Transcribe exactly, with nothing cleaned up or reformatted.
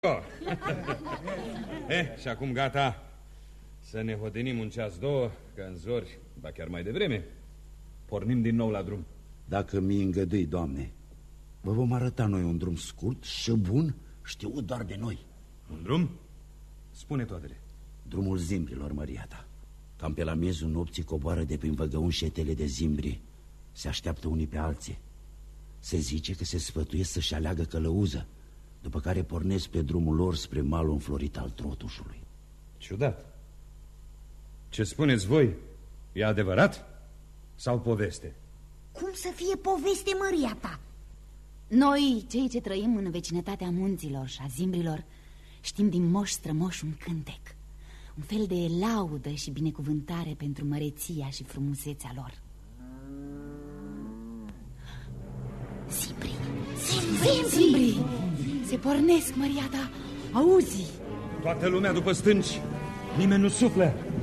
Eh, și acum gata. Să ne hodenim un ceas, două, că în zori, ba chiar mai devreme, pornim din nou la drum. Dacă mi îngădui, Doamne, vă vom arăta noi un drum scurt și bun, știut doar de noi. Un drum? Spune toatele. Drumul zimbrilor, măria ta. Cam pe la miezul nopții coboară de prin văgăun șetele de zimbri. Se așteaptă unii pe alții. Se zice că se sfătuiesc să-și aleagă călăuză, după care pornesc pe drumul lor spre malul înflorit al Trotușului. Ciudat. Ce spuneți voi? E adevărat? Sau poveste? Cum să fie poveste, măria ta? Noi, cei ce trăim în vecinătatea munților și a zimbrilor, știm din moș strămoș un cântec, un fel de laudă și binecuvântare pentru măreția și frumusețea lor. Zimbrii, zimbrii, zimbrii, se pornesc, măria ta, auzi? Toată lumea după stânci, nimeni nu suflă.